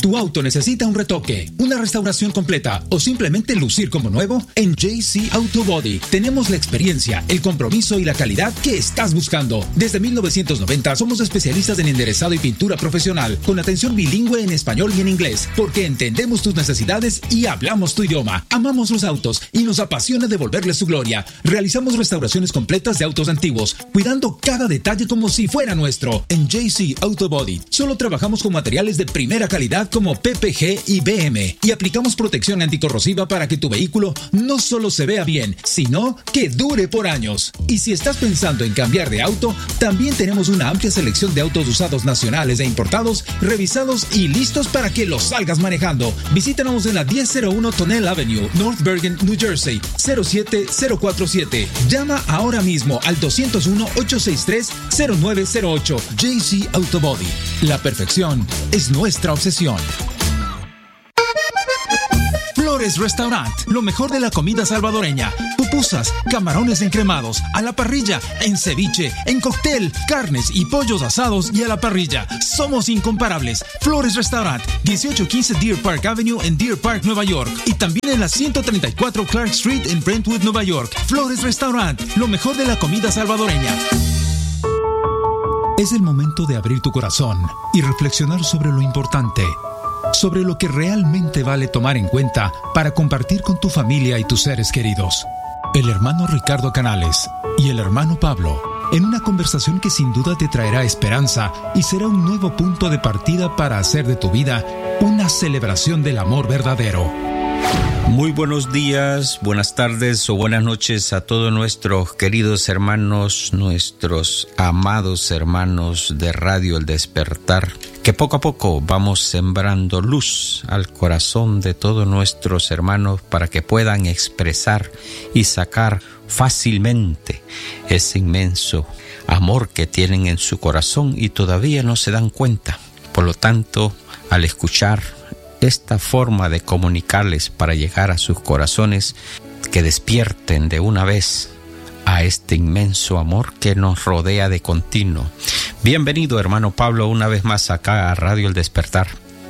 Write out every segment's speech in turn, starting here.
¿Tu auto necesita un retoque, una restauración completa o simplemente lucir como nuevo? En JC Auto Body tenemos la experiencia, el compromiso y la calidad que estás buscando. Desde 1990 somos especialistas en enderezado y pintura profesional, con atención bilingüe en español y en inglés, porque entendemos tus necesidades y hablamos tu idioma. Amamos los autos y nos apasiona devolverles su gloria. Realizamos restauraciones completas de autos antiguos, cuidando cada detalle como si fuera nuestro. En JC Auto Body solo trabajamos con materiales de primera calidad como PPG y BM y aplicamos protección anticorrosiva para que tu vehículo no solo se vea bien, sino que dure por años. Y si estás pensando en cambiar de auto, también tenemos una amplia selección de autos usados nacionales e importados, revisados y listos para que los salgas manejando. Visítanos en la 1001 Tonnelle Avenue, North Bergen, New Jersey, 07047. Llama ahora mismo al 201-863-0908. JC Auto Body. La perfección es nuestra obsesión. Flores Restaurant, lo mejor de la comida salvadoreña. Pupusas, camarones encremados, a la parrilla, en ceviche, en cóctel, carnes y pollos asados y a la parrilla. Somos incomparables. Flores Restaurant, 1815 Deer Park Avenue en Deer Park, Nueva York. Y también en la 134 Clark Street en Brentwood, Nueva York. Flores Restaurant, lo mejor de la comida salvadoreña. Es el momento de abrir tu corazón y reflexionar sobre lo importante, sobre lo que realmente vale tomar en cuenta para compartir con tu familia y tus seres queridos. El hermano Ricardo Canales y el hermano Pablo, en una conversación que sin duda te traerá esperanza y será un nuevo punto de partida para hacer de tu vida una celebración del amor verdadero. Muy buenos días, buenas tardes o buenas noches a todos nuestros queridos hermanos, nuestros amados hermanos de Radio El Despertar, que poco a poco vamos sembrando luz al corazón de todos nuestros hermanos para que puedan expresar y sacar fácilmente ese inmenso amor que tienen en su corazón y todavía no se dan cuenta. Por lo tanto, al escuchar esta forma de comunicarles para llegar a sus corazones, que despierten de una vez a este inmenso amor que nos rodea de continuo. Bienvenido, hermano Pablo, una vez más acá a Radio El Despertar.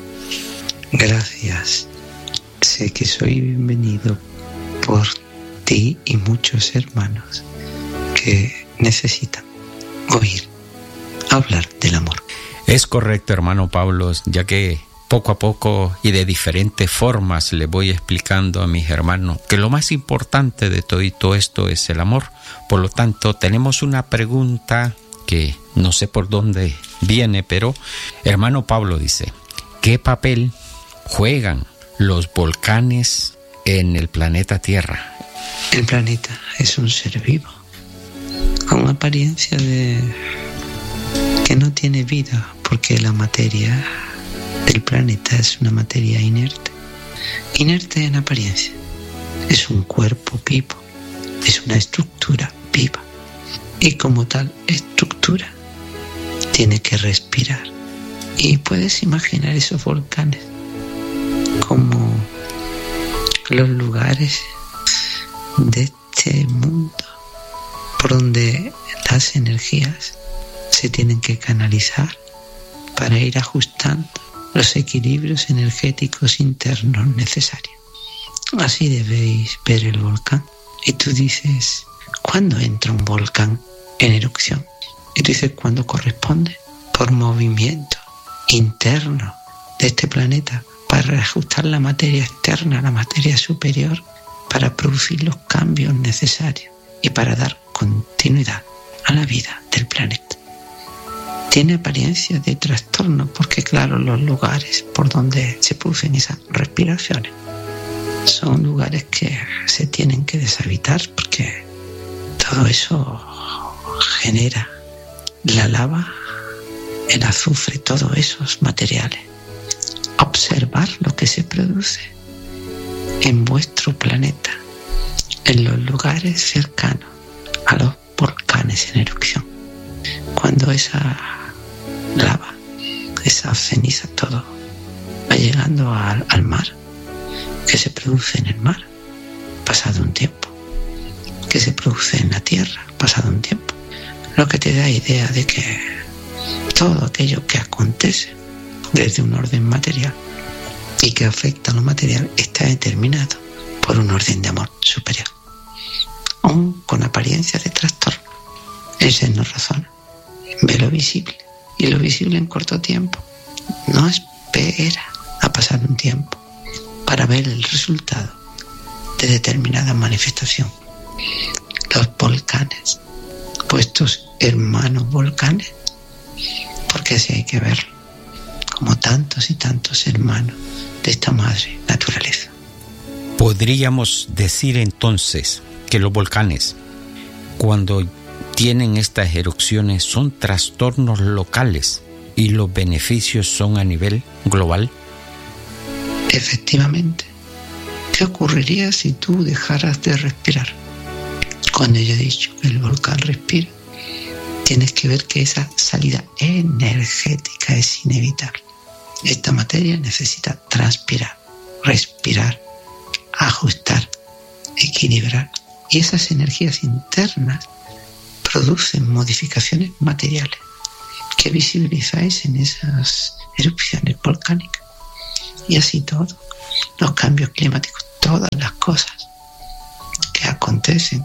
Gracias. Sé que soy bienvenido por ti y muchos hermanos que necesitan oír hablar del amor. Es correcto, hermano Pablo, ya que poco a poco y de diferentes formas le voy explicando a mis hermanos que lo más importante de todo esto es el amor. Por lo tanto, tenemos una pregunta que no sé por dónde viene, pero hermano Pablo dice, ¿qué papel juegan los volcanes en el planeta Tierra? El planeta es un ser vivo, con apariencia de que no tiene vida, porque la materia del planeta es una materia inerte en apariencia. Es un cuerpo vivo, es una estructura viva y como tal estructura tiene que respirar. Y puedes imaginar esos volcanes como los lugares de este mundo por donde las energías se tienen que canalizar para ir ajustando los equilibrios energéticos internos necesarios. Así debéis ver el volcán. Y tú dices, ¿cuándo entra un volcán en erupción? Y tú dices, ¿cuándo corresponde? Por movimiento interno de este planeta para reajustar la materia externa, la materia superior, para producir los cambios necesarios y para dar continuidad a la vida del planeta. Tiene apariencia de trastorno porque, claro, los lugares por donde se producen esas respiraciones son lugares que se tienen que deshabitar porque todo eso genera la lava, el azufre, todos esos materiales. Observar lo que se produce en vuestro planeta, en los lugares cercanos a los volcanes en erupción. Cuando esa lava, esa ceniza, todo va llegando al mar, que se produce en el mar pasado un tiempo, que se produce en la tierra pasado un tiempo, lo que te da idea de que todo aquello que acontece desde un orden material y que afecta a lo material está determinado por un orden de amor superior, aún con apariencia de trastorno. El ser no razona, ve lo visible, y lo visible en corto tiempo. No espera a pasar un tiempo para ver el resultado de determinada manifestación. Los volcanes, vuestros hermanos volcanes, porque así hay que verlo, como tantos y tantos hermanos de esta madre naturaleza. Podríamos decir entonces que los volcanes, cuando tienen estas erupciones, son trastornos locales y los beneficios son a nivel global. Efectivamente. ¿Qué ocurriría si tú dejaras de respirar? Cuando yo he dicho que el volcán respira, tienes que ver que esa salida energética es inevitable. Esta materia necesita transpirar, respirar, ajustar, equilibrar. Y esas energías internas producen modificaciones materiales que visibilizáis en esas erupciones volcánicas. Y así todo, los cambios climáticos, todas las cosas que acontecen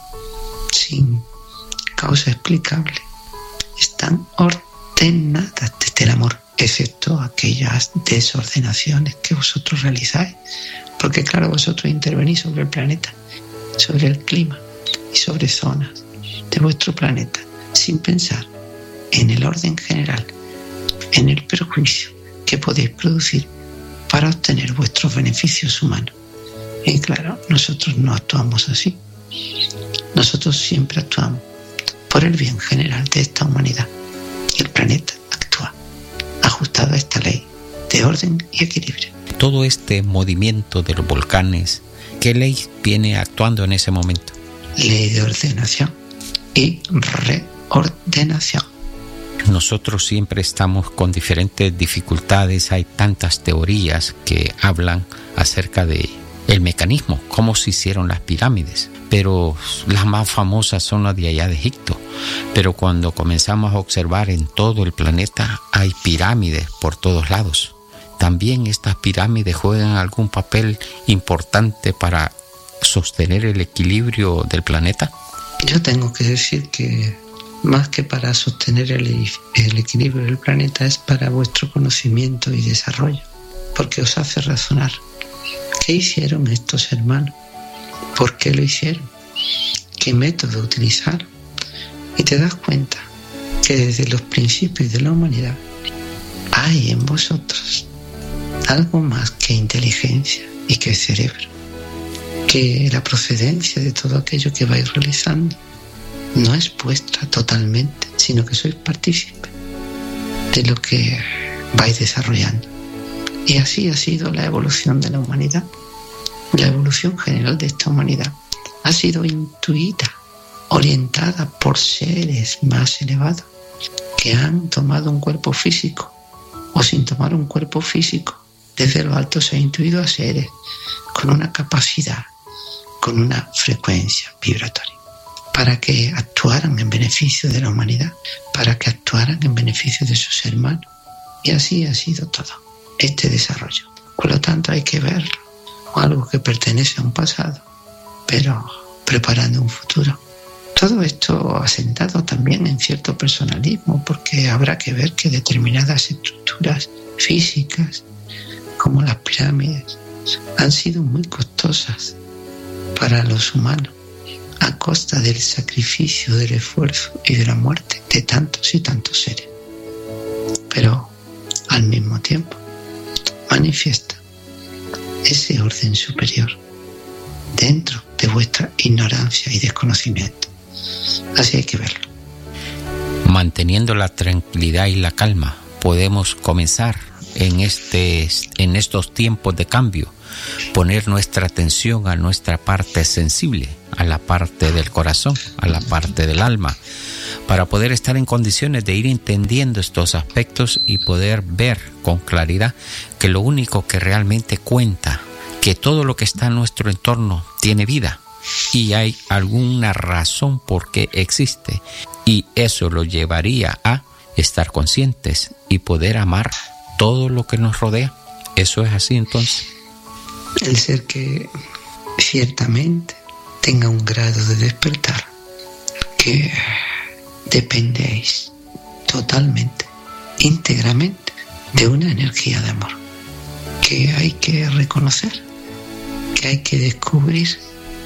sin causa explicable, están ordenadas desde el amor, excepto aquellas desordenaciones que vosotros realizáis, porque claro, vosotros intervenís sobre el planeta, sobre el clima y sobre zonas de vuestro planeta, sin pensar en el orden general, en el perjuicio que podéis producir para obtener vuestros beneficios humanos. Y claro, nosotros no actuamos así. Nosotros siempre actuamos por el bien general de esta humanidad. Y el planeta actúa ajustado a esta ley de orden y equilibrio. Todo este movimiento de los volcanes, ¿qué ley viene actuando en ese momento? Ley de ordenación y reordenación. Nosotros siempre estamos con diferentes dificultades, hay tantas teorías que hablan acerca de el mecanismo, cómo se hicieron las pirámides, pero las más famosas son las de allá de Egipto. Pero cuando comenzamos a observar en todo el planeta, hay pirámides por todos lados. ¿También estas pirámides juegan algún papel importante para sostener el equilibrio del planeta? Yo tengo que decir que más que para sostener el equilibrio del planeta, es para vuestro conocimiento y desarrollo, porque os hace razonar. ¿Qué hicieron estos hermanos? ¿Por qué lo hicieron? ¿Qué método utilizaron? Y te das cuenta que desde los principios de la humanidad hay en vosotros algo más que inteligencia y que cerebro, que la procedencia de todo aquello que vais realizando no es vuestra totalmente, sino que sois partícipes de lo que vais desarrollando. Y así ha sido la evolución de la humanidad. La evolución general de esta humanidad ha sido intuida, orientada por seres más elevados que han tomado un cuerpo físico o sin tomar un cuerpo físico. Desde lo alto se ha intuido a seres con una capacidad, con una frecuencia vibratoria, para que actuaran en beneficio de la humanidad, para que actuaran en beneficio de sus hermanos. Y así ha sido todo este desarrollo. Por lo tanto, hay que verlo como algo que pertenece a un pasado, pero preparando un futuro. Todo esto asentado también en cierto personalismo, porque habrá que ver que determinadas estructuras físicas, como las pirámides, han sido muy costosas para los humanos, a costa del sacrificio, del esfuerzo y de la muerte de tantos y tantos seres. Pero al mismo tiempo manifiesta ese orden superior dentro de vuestra ignorancia y desconocimiento. Así hay que verlo. Manteniendo la tranquilidad y la calma, podemos comenzar en estos tiempos de cambio, poner nuestra atención a nuestra parte sensible, a la parte del corazón, a la parte del alma, para poder estar en condiciones de ir entendiendo estos aspectos y poder ver con claridad que lo único que realmente cuenta, que todo lo que está en nuestro entorno tiene vida y hay alguna razón por qué existe, y eso lo llevaría a estar conscientes y poder amar todo lo que nos rodea. ¿Eso es así entonces? El ser que ciertamente tenga un grado de despertar, que dependéis totalmente, íntegramente, de una energía de amor, que hay que reconocer, que hay que descubrir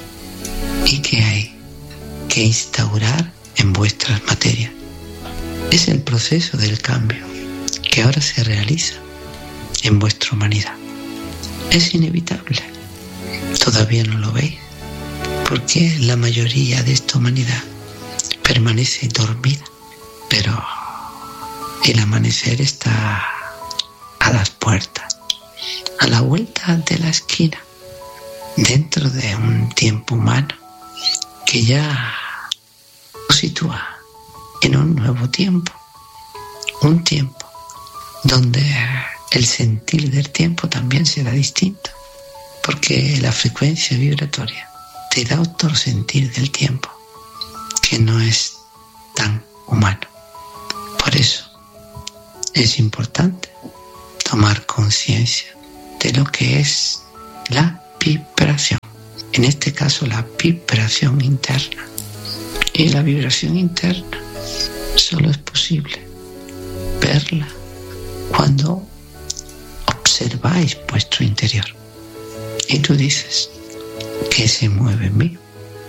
y que hay que instaurar en vuestras materias. Es el proceso del cambio que ahora se realiza en vuestra humanidad. Es inevitable. Todavía no lo veis, porque la mayoría de esta humanidad permanece dormida, pero el amanecer está a las puertas, a la vuelta de la esquina, dentro de un tiempo humano que ya nos sitúa en un nuevo tiempo, un tiempo donde el sentir del tiempo también será distinto, porque la frecuencia vibratoria te da otro sentir del tiempo que no es tan humano. Por eso es importante tomar conciencia de lo que es la vibración, en este caso la vibración interna. Y la vibración interna solo es posible verla cuando observáis vuestro interior. Y tú dices, ¿qué se mueve en mí?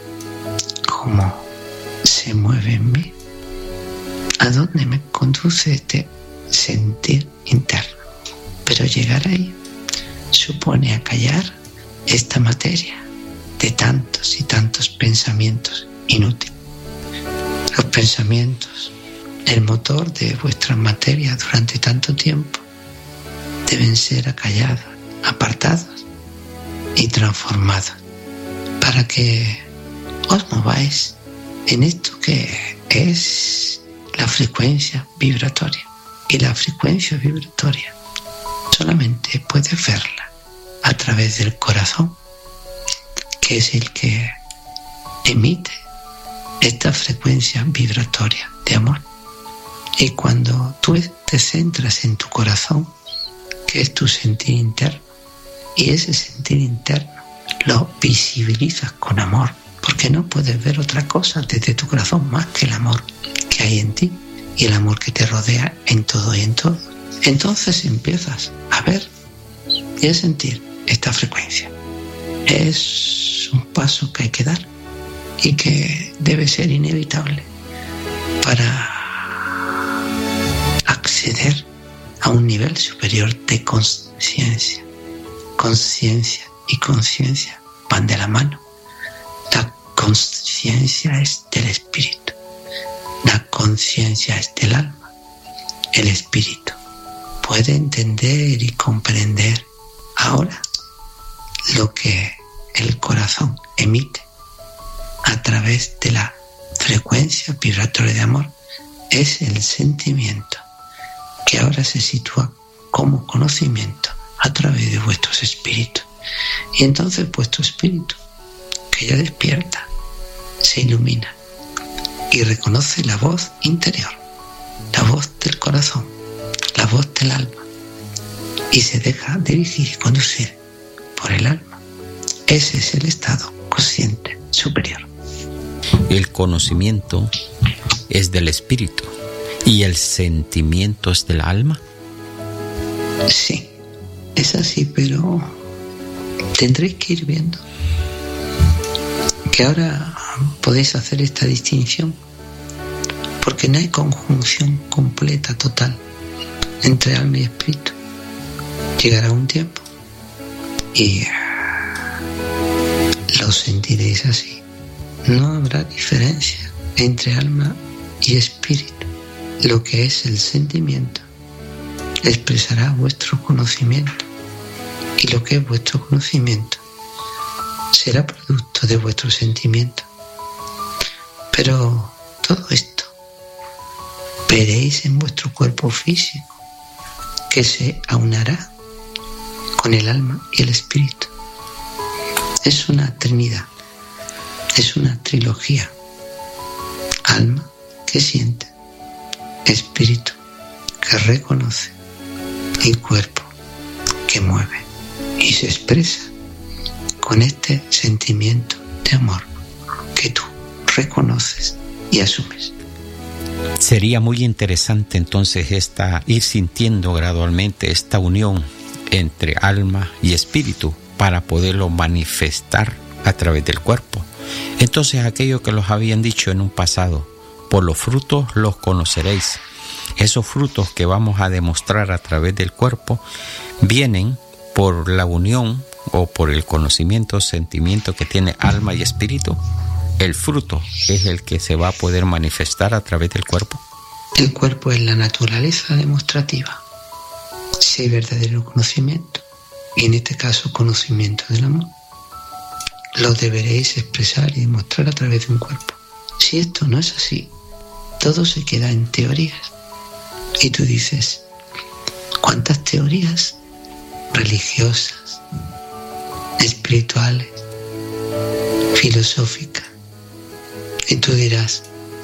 ¿Cómo se mueve en mí? ¿A dónde me conduce este sentir interno? Pero llegar ahí supone acallar esta materia de tantos y tantos pensamientos inútiles. Los pensamientos, el motor de vuestra materia durante tanto tiempo, deben ser acallados, apartados y transformados para que os mováis en esto que es la frecuencia vibratoria. Y la frecuencia vibratoria solamente puedes verla a través del corazón, que es el que emite esta frecuencia vibratoria de amor. Y cuando tú te centras en tu corazón, que es tu sentir interno, y ese sentir interno lo visibilizas con amor, porque no puedes ver otra cosa desde tu corazón más que el amor que hay en ti y el amor que te rodea en todo y en todo. Entonces empiezas a ver y a sentir esta frecuencia. Es un paso que hay que dar y que debe ser inevitable para acceder a un nivel superior de conciencia. Conciencia y conciencia van de la mano. La conciencia es del espíritu. La conciencia es del alma. El espíritu puede entender y comprender ahora lo que el corazón emite a través de la frecuencia vibratoria de amor. Es el sentimiento que ahora se sitúa como conocimiento a través de vuestros espíritus. Y entonces vuestro espíritu, que ya despierta, se ilumina y reconoce la voz interior, la voz del corazón, la voz del alma, y se deja dirigir y conducir por el alma. Ese es el estado consciente superior. El conocimiento es del espíritu y el sentimiento es del alma. Sí, es así, pero tendréis que ir viendo que ahora podéis hacer esta distinción, porque no hay conjunción completa, total, entre alma y espíritu. Llegará un tiempo y lo sentiréis así. No habrá diferencia entre alma y espíritu. Lo que es el sentimiento expresará vuestro conocimiento, y lo que es vuestro conocimiento será producto de vuestro sentimiento. Pero todo esto veréis en vuestro cuerpo físico, que se aunará con el alma y el espíritu. Es una trinidad, es una trilogía. Alma que siente, espíritu que reconoce, y cuerpo que mueve y se expresa con este sentimiento de amor que tú reconoces y asumes. Sería muy interesante entonces ir sintiendo gradualmente esta unión entre alma y espíritu para poderlo manifestar a través del cuerpo. Entonces aquello que los habían dicho en un pasado, por los frutos los conoceréis. Esos frutos que vamos a demostrar a través del cuerpo vienen por la unión o por el conocimiento, sentimiento que tiene alma y espíritu. El fruto es el que se va a poder manifestar a través del cuerpo. El cuerpo es la naturaleza demostrativa. Si hay verdadero conocimiento, y en este caso conocimiento del amor, lo deberéis expresar y demostrar a través de un cuerpo. Si esto no es así, todo se queda en teorías. Y tú dices, ¿cuántas teorías religiosas, espirituales, filosóficas? Y tú dirás,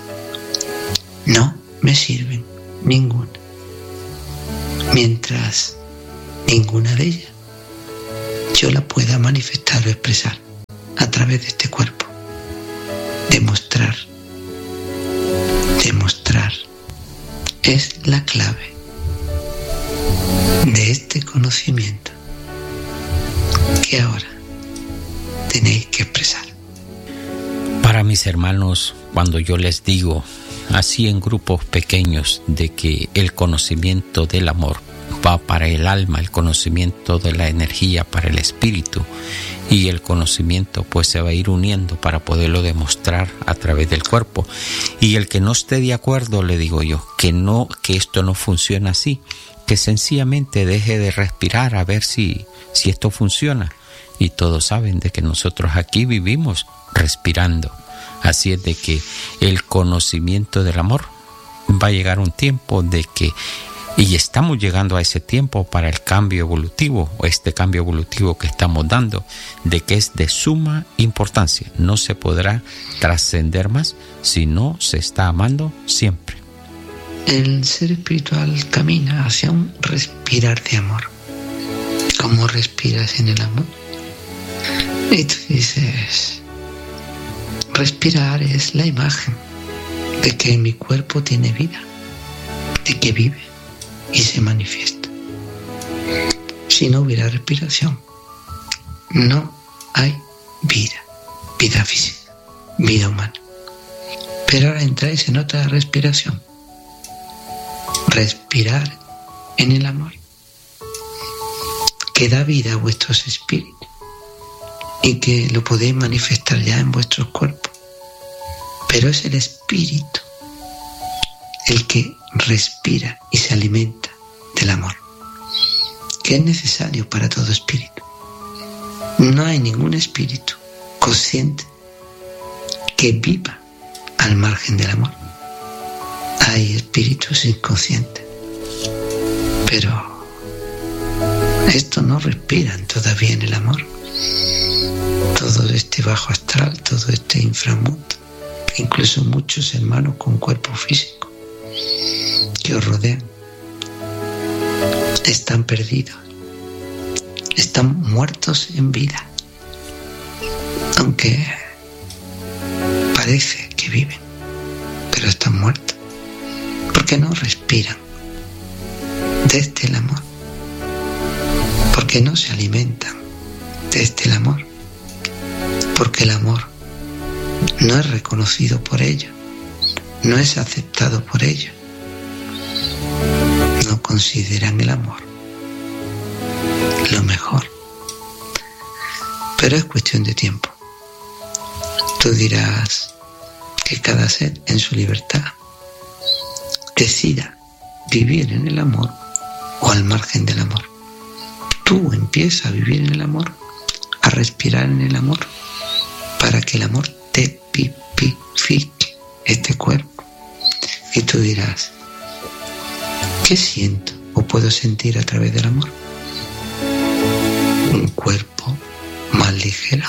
no me sirven ninguna. Mientras ninguna de ellas yo la pueda manifestar o expresar a través de este cuerpo. Demostrar es la clave de este conocimiento que ahora tenéis que expresar. Para mis hermanos, cuando yo les digo así en grupos pequeños de que el conocimiento del amor va para el alma, el conocimiento de la energía para el espíritu, y el conocimiento pues se va a ir uniendo para poderlo demostrar a través del cuerpo. Y el que no esté de acuerdo, le digo yo, que esto no funciona así, que sencillamente deje de respirar a ver si esto funciona. Y todos saben de que nosotros aquí vivimos respirando. Así es de que el conocimiento del amor va a llegar un tiempo de que, y estamos llegando a ese tiempo para el cambio evolutivo, o este cambio evolutivo que estamos dando, de que es de suma importancia. No se podrá trascender más si no se está amando siempre. El ser espiritual camina hacia un respirar de amor. ¿Cómo respiras en el amor? Y tú dices, respirar es la imagen de que mi cuerpo tiene vida, de que vive y se manifiesta. Si no hubiera respiración, no hay vida física, vida humana. Pero ahora entráis en otra respiración. Respirar en el amor, que da vida a vuestros espíritus y que lo podéis manifestar ya en vuestros cuerpos. Pero es el espíritu el que respira y se alimenta del amor, que es necesario para todo espíritu. No hay ningún espíritu consciente que viva al margen del amor. Hay espíritus inconscientes, pero estos no respiran todavía en el amor. Todo este bajo astral, todo este inframundo, incluso muchos hermanos con cuerpo físico que os rodean, están perdidos, están muertos en vida, aunque parece que viven, pero están muertos, porque no respiran desde el amor, porque no se alimentan desde el amor, porque el amor no es reconocido por ellos, no es aceptado por ellos. No consideran el amor lo mejor. Pero es cuestión de tiempo. Tú dirás que cada ser en su libertad decida vivir en el amor o al margen del amor. Tú empiezas a vivir en el amor, a respirar en el amor, para que el amor te vivifique este cuerpo. Y tú dirás, ¿qué siento o puedo sentir a través del amor? Un cuerpo más ligero,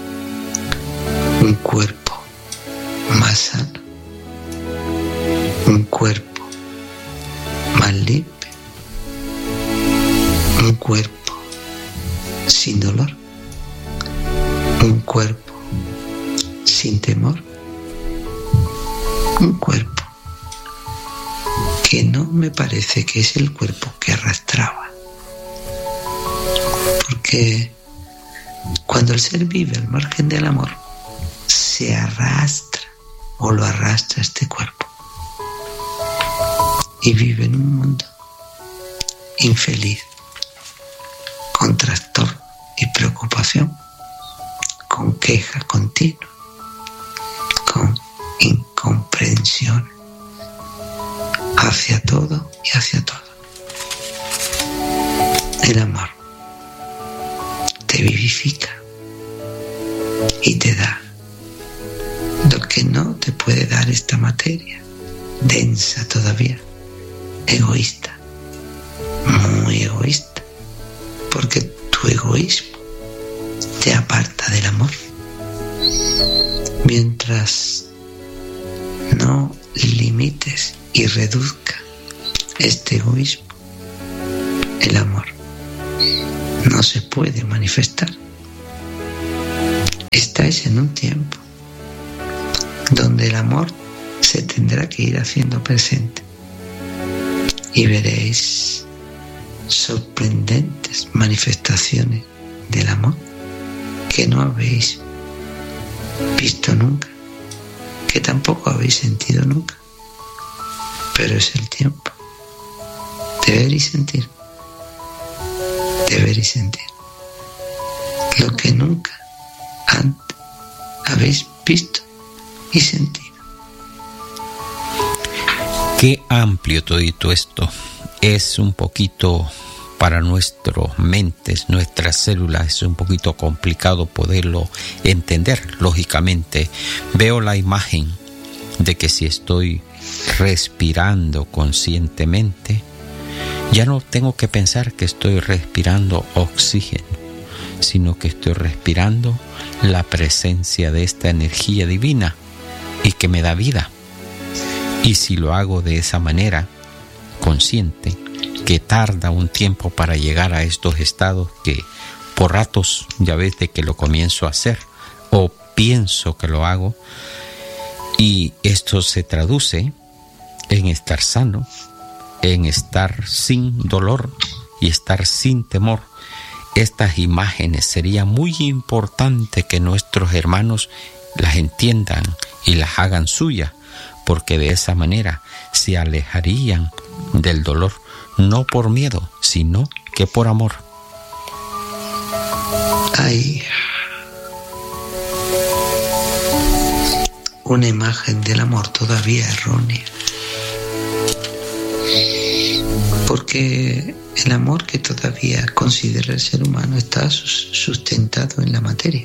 un cuerpo más sano, un cuerpo más limpio, cuerpo sin dolor, un cuerpo sin temor, un cuerpo que no me parece que es el cuerpo que arrastraba. Porque cuando el ser vive al margen del amor, se arrastra o lo arrastra este cuerpo y vive en un mundo infeliz, con trastorno y preocupación, con queja continua, con incomprensión hacia todo y hacia todo. El amor te vivifica y te da lo que no te puede dar esta materia, densa todavía, egoísta, muy egoísta, porque tu egoísmo te aparta del amor. Mientras no limites y reduzca este egoísmo, el amor no se puede manifestar. Estáis en un tiempo donde el amor se tendrá que ir haciendo presente y veréis sorprendentes manifestaciones del amor que no habéis visto nunca, que tampoco habéis sentido nunca. Pero es el tiempo de ver y sentir, lo que nunca antes habéis visto y sentido. Qué amplio todo esto. Es un poquito para nuestras mentes, nuestras células, es un poquito complicado poderlo entender. Lógicamente, veo la imagen de que si estoy respirando conscientemente, ya no tengo que pensar que estoy respirando oxígeno, sino que estoy respirando la presencia de esta energía divina y que me da vida. Y si lo hago de esa manera, consciente, que tarda un tiempo para llegar a estos estados que por ratos ya ves de que lo comienzo a hacer o pienso que lo hago, y esto se traduce en estar sano, en estar sin dolor y estar sin temor. Estas imágenes sería muy importante que nuestros hermanos las entiendan y las hagan suyas, porque de esa manera se alejarían del dolor, no por miedo, sino que por amor. Hay una imagen del amor todavía errónea, porque el amor que todavía considera el ser humano está sustentado en la materia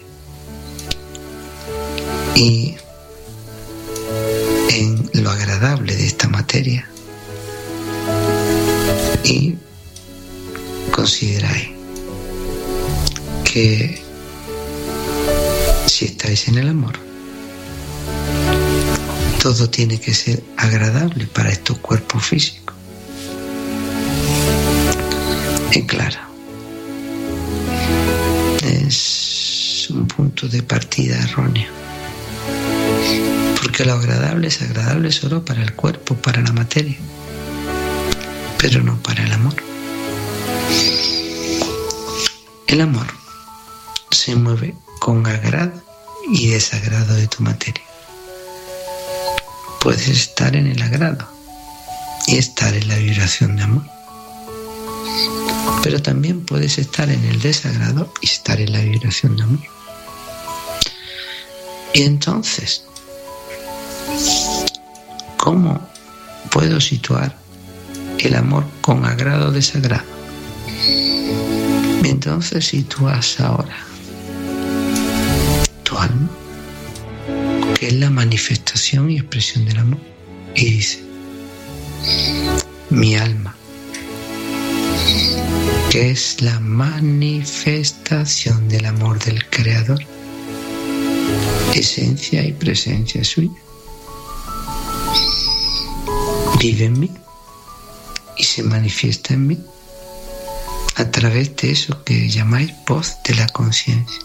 y en lo agradable de esta materia, y consideráis que si estáis en el amor, todo tiene que ser agradable para estos cuerpos físicos. Y claro, es un punto de partida erróneo, porque lo agradable es agradable solo para el cuerpo, para la materia, pero no para el amor. El amor se mueve con agrado y desagrado de tu materia. Puedes estar en el agrado y estar en la vibración de amor, pero también puedes estar en el desagrado y estar en la vibración de amor. Y entonces, ¿cómo puedo situar el amor con agrado o desagrado? Entonces sitúas ahora tu alma, que es la manifestación y expresión del amor, y dice: mi alma, que es la manifestación del amor del Creador, esencia y presencia suya, vive en mí y se manifiesta en mí a través de eso que llamáis voz de la conciencia,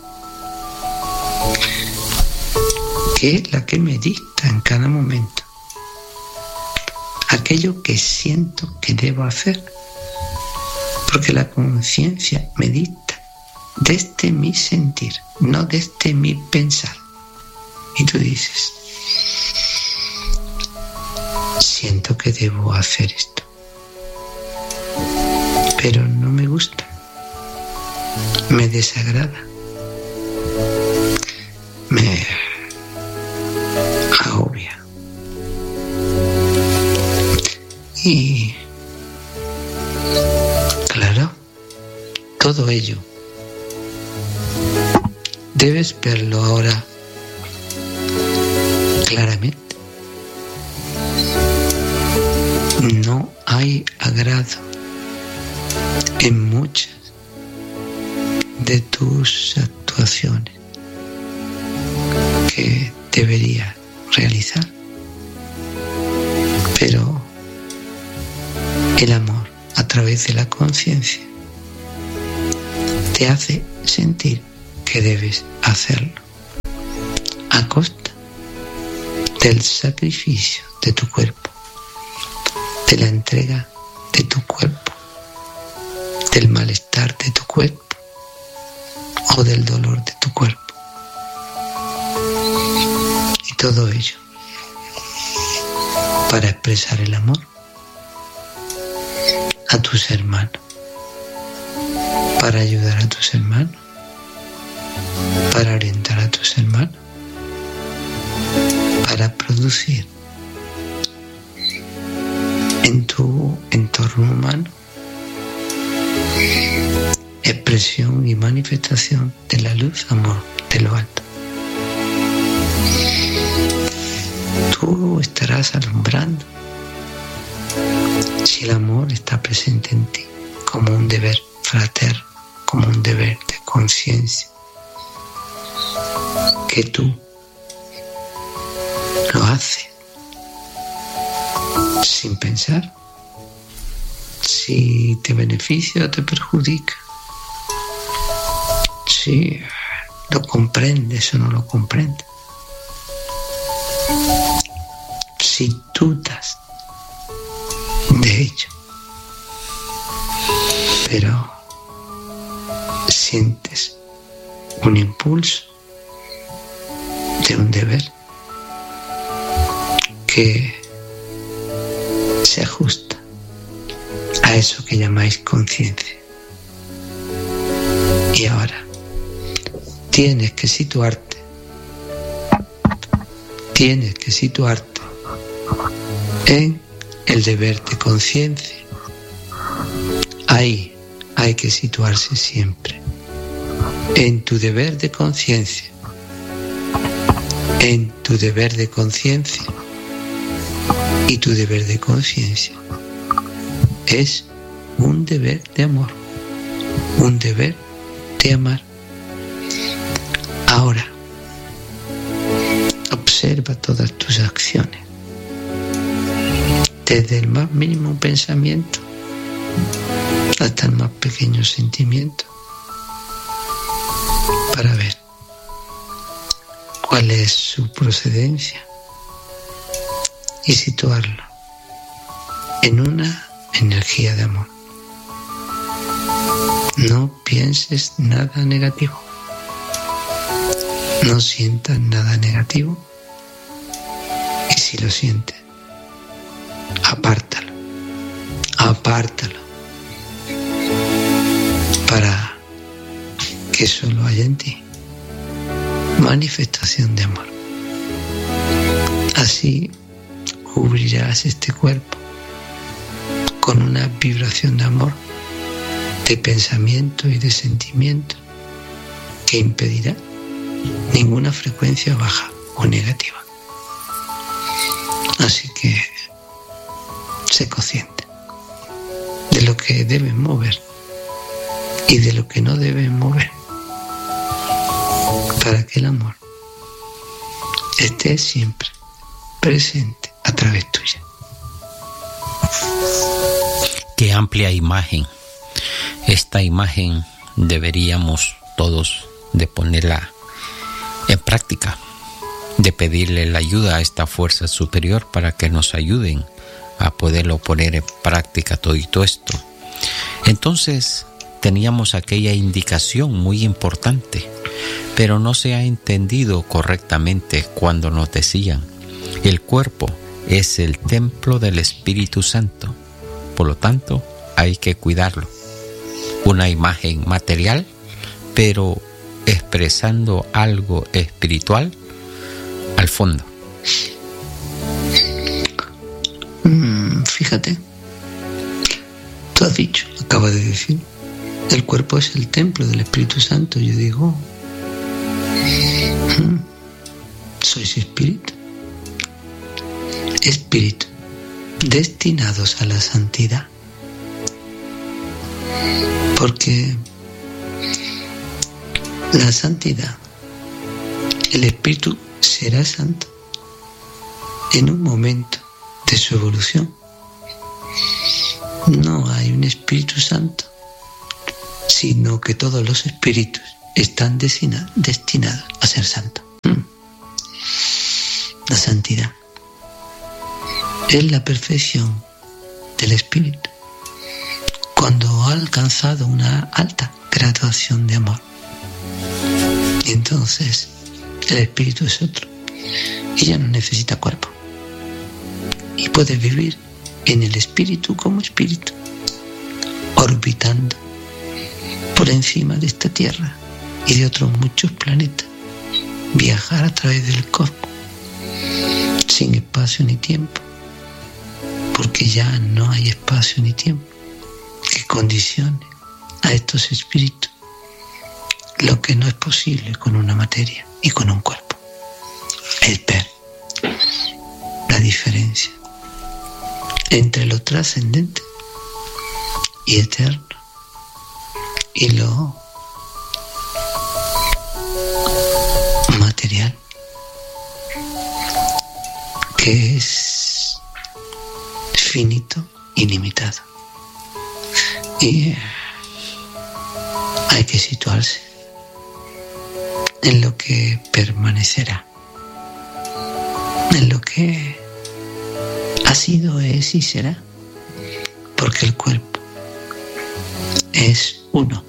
que es la que me dicta en cada momento aquello que siento que debo hacer, porque la conciencia me dicta desde mi sentir, no desde mi pensar. Y tú dices, siento que debo hacer esto, pero no me gusta, me desagrada, me agobia. Y claro, todo ello debes verlo ahora claramente. No hay agrado en muchas de tus actuaciones que deberías realizar, pero el amor a través de la conciencia te hace sentir que debes hacerlo a costa del sacrificio de tu cuerpo, de la entrega de tu cuerpo, del malestar de tu cuerpo o del dolor de tu cuerpo. Y todo ello para expresar el amor a tus hermanos, para ayudar a tus hermanos, para orientar a tus hermanos, para producir en tu entorno humano expresión y manifestación de la luz, amor de lo alto. Tú estarás alumbrando si el amor está presente en ti como un deber fraterno, como un deber de conciencia, que tú lo haces sin pensar si te beneficia o te perjudica, si lo comprendes o no lo comprendes, si dudas de ello, pero sientes un impulso de un deber que se ajusta a eso que llamáis conciencia. Y ahora tienes que situarte en el deber de conciencia. Ahí hay que situarse siempre, en tu deber de conciencia, en tu deber de conciencia. Y tu deber de conciencia es un deber de amor, un deber de amar. Ahora, observa todas tus acciones, desde el más mínimo pensamiento hasta el más pequeño sentimiento, para ver cuál es su procedencia y situarlo en una energía de amor. No pienses nada negativo, no sientas nada negativo, y si lo sientes, apártalo para que solo haya en ti manifestación de amor. Así cubrirás este cuerpo con una vibración de amor, de pensamiento y de sentimiento que impedirá ninguna frecuencia baja o negativa. Así que sé consciente de lo que debes mover y de lo que no debes mover, para que el amor esté siempre presente a través tuya. Qué amplia imagen Esta imagen deberíamos todos de ponerla en práctica, de pedirle la ayuda a esta fuerza superior para que nos ayuden a poderlo poner en práctica todo esto. Entonces teníamos aquella indicación muy importante, pero no se ha entendido correctamente cuando nos decían: el cuerpo es el templo del Espíritu Santo, por lo tanto hay que cuidarlo. Una imagen material, pero expresando algo espiritual al fondo. Fíjate, tú has dicho, acabas de decir, el cuerpo es el templo del Espíritu Santo. Yo digo, sois espíritu, destinados a la santidad, porque la santidad, el espíritu será santo en un momento de su evolución. No hay un Espíritu Santo, sino que todos los espíritus están destinados a ser santos. La santidad es la perfección del espíritu cuando ha alcanzado una alta graduación de amor. Y entonces el espíritu es otro y ya no necesita cuerpo y puede vivir en el espíritu como espíritu, orbitando por encima de esta tierra y de otros muchos planetas, viajar a través del cosmos sin espacio ni tiempo, porque ya no hay espacio ni tiempo que condicione a estos espíritus lo que no es posible con una materia y con un cuerpo. Es ver la diferencia entre lo trascendente y eterno y lo material, que es finito y limitado. Y hay que situarse en lo que permanecerá, en lo que ha sido, es y será, porque el cuerpo es uno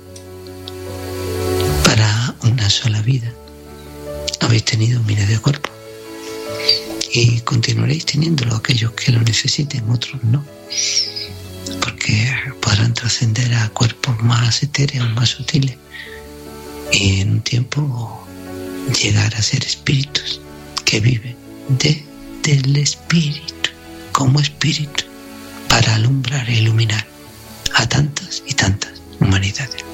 para una sola vida. Habéis tenido miles de cuerpos y continuaréis teniéndolo, aquellos que lo necesiten, otros no, porque podrán trascender a cuerpos más etéreos, más sutiles, y en un tiempo llegar a ser espíritus que viven del espíritu, como espíritu, para alumbrar e iluminar a tantas y tantas humanidades.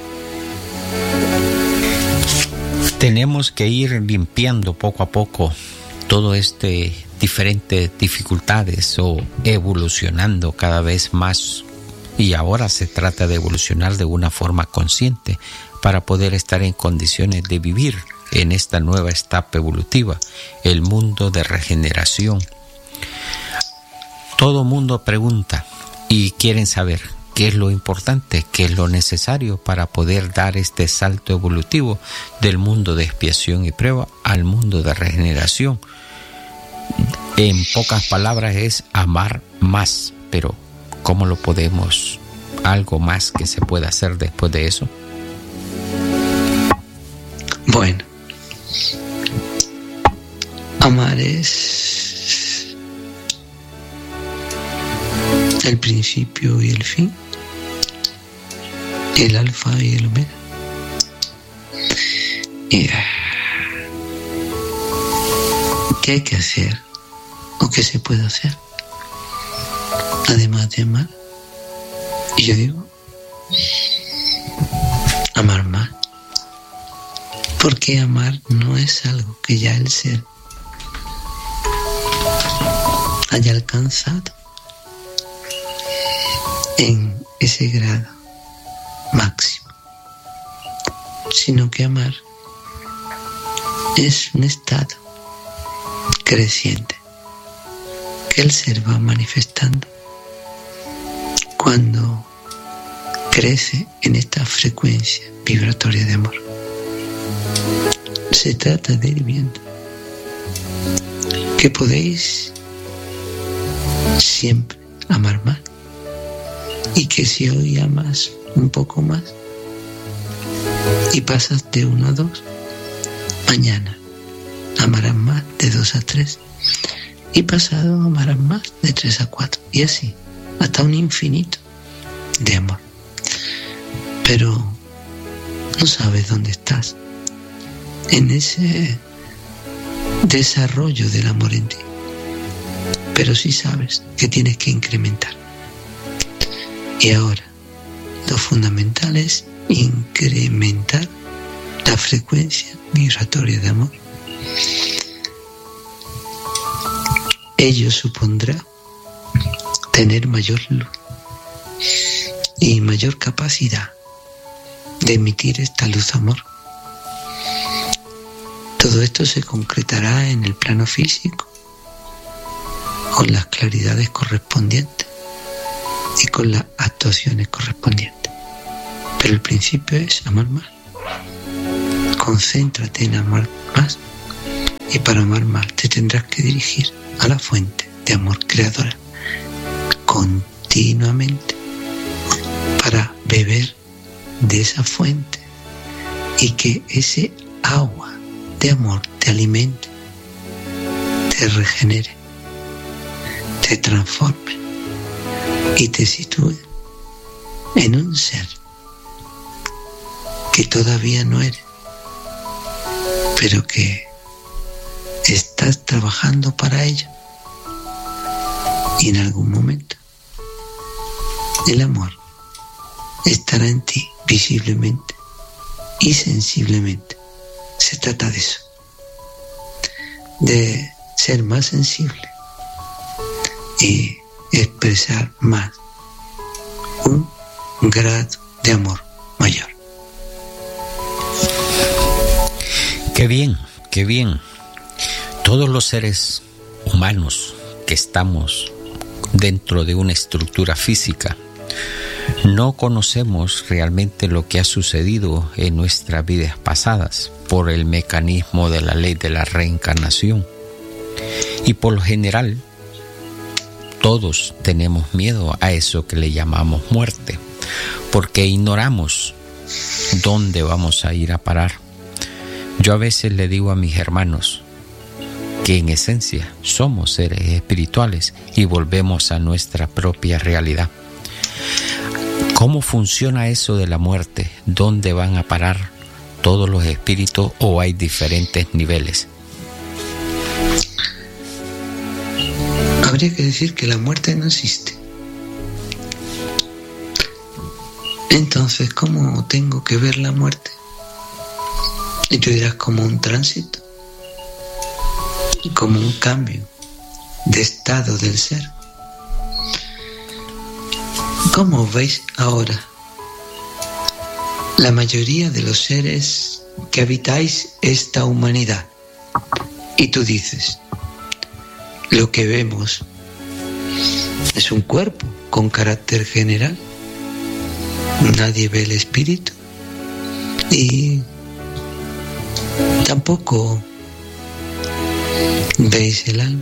Tenemos que ir limpiando poco a poco todo diferentes dificultades o evolucionando cada vez más, y ahora se trata de evolucionar de una forma consciente para poder estar en condiciones de vivir en esta nueva etapa evolutiva, el mundo de regeneración. Todo mundo pregunta y quieren saber qué es lo importante, qué es lo necesario para poder dar este salto evolutivo del mundo de expiación y prueba al mundo de regeneración. En pocas palabras es amar más, pero ¿cómo lo podemos? ¿Algo más que se pueda hacer después de eso? Bueno, amar es el principio y el fin, el alfa y el omega. Y ¿qué hay que hacer o qué se puede hacer además de amar? Y yo digo, amar más, porque amar no es algo que ya el ser haya alcanzado en ese grado máximo, sino que amar es un estado creciente que el ser va manifestando cuando crece en esta frecuencia vibratoria de amor. Se trata de ir viendo que podéis siempre amar más, y que si hoy amas un poco más y pasas de 1 a 2, mañana amarás más de 2 a 3, y pasado amarás más de 3 a 4, y así hasta un infinito de amor. Pero no sabes dónde estás en ese desarrollo del amor en ti, pero sí sabes que tienes que incrementar. Y ahora lo fundamental es incrementar la frecuencia vibratoria de amor. Ello supondrá tener mayor luz y mayor capacidad de emitir esta luz amor. Todo esto se concretará en el plano físico con las claridades correspondientes y con las actuaciones correspondientes. Pero el principio es amar más. Concéntrate en amar más, y para amar más te tendrás que dirigir a la fuente de amor creadora continuamente para beber de esa fuente y que ese agua de amor te alimente, te regenere, te transforme y te sitúe en un ser que todavía no eres, pero que estás trabajando para ello. Y en algún momento el amor estará en ti visiblemente y sensiblemente. Se trata de eso, de ser más sensible y expresar más un grado de amor mayor. Qué bien, qué bien. Todos los seres humanos que estamos dentro de una estructura física no conocemos realmente lo que ha sucedido en nuestras vidas pasadas por el mecanismo de la ley de la reencarnación. Y por lo general, todos tenemos miedo a eso que le llamamos muerte, porque ignoramos dónde vamos a ir a parar. Yo a veces le digo a mis hermanos que en esencia somos seres espirituales y volvemos a nuestra propia realidad. ¿Cómo funciona eso de la muerte? ¿Dónde van a parar todos los espíritus o hay diferentes niveles? Habría que decir que la muerte no existe. Entonces, ¿cómo tengo que ver la muerte? Y tú dirás, como un tránsito, como un cambio de estado del ser. ¿Cómo veis ahora? La mayoría de los seres que habitáis esta humanidad, y tú dices, lo que vemos es un cuerpo con carácter general. Nadie ve el espíritu y tampoco veis el alma.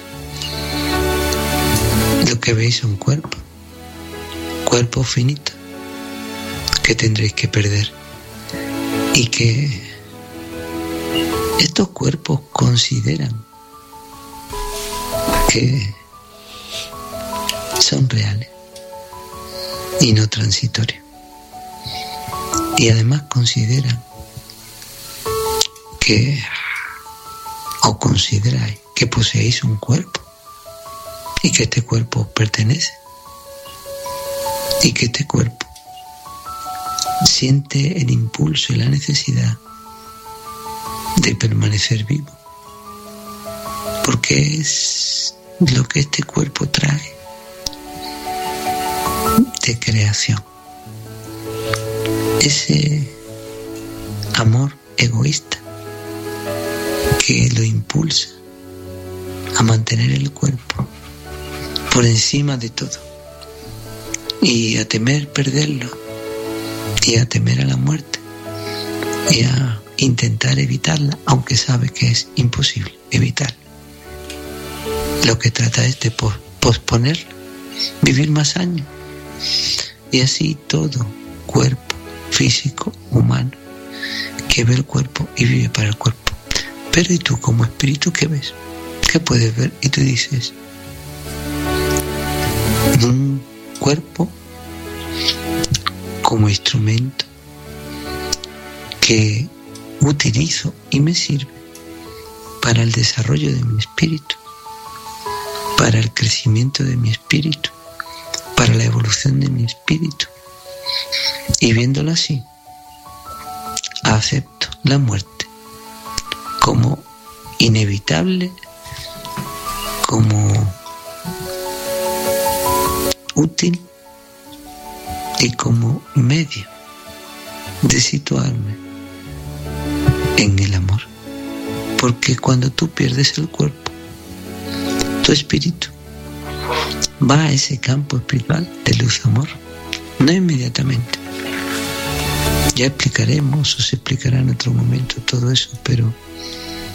Lo que veis es un cuerpo finito que tendréis que perder, y que estos cuerpos consideran que son reales y no transitorios, y además consideran que, o consideráis que poseéis un cuerpo y que este cuerpo os pertenece y que este cuerpo siente el impulso y la necesidad de permanecer vivo, porque es lo que este cuerpo trae de creación, ese amor egoísta que lo impulsa a mantener el cuerpo por encima de todo y a temer perderlo y a temer a la muerte y a intentar evitarla, aunque sabe que es imposible evitarla. Lo que trata es de posponerla, vivir más años, y así todo cuerpo físico humano que ve el cuerpo y vive para el cuerpo. Pero ¿y tú como espíritu qué ves? ¿Qué puedes ver? Y tú dices, un cuerpo como instrumento que utilizo y me sirve para el desarrollo de mi espíritu, para el crecimiento de mi espíritu, para la evolución de mi espíritu. Y viéndolo así, acepto la muerte como inevitable, como útil y como medio de situarme en el amor. Porque cuando tú pierdes el cuerpo, tu espíritu va a ese campo espiritual de luz-amor, no inmediatamente. Ya explicaremos o se explicará en otro momento todo eso, pero